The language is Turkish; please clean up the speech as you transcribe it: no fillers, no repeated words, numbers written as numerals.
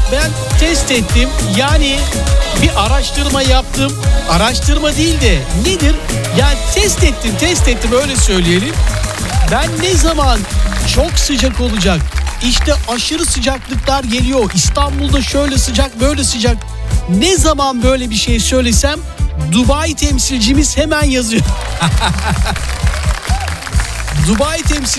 Ben test ettim. Yani bir araştırma yaptım. Araştırma değil de nedir? Yani test ettim öyle söyleyelim. Ben ne zaman çok sıcak olacak, İşte aşırı sıcaklıklar geliyor, İstanbul'da şöyle sıcak böyle sıcak, ne zaman böyle bir şey söylesem Dubai temsilcimiz hemen yazıyor. Dubai temsil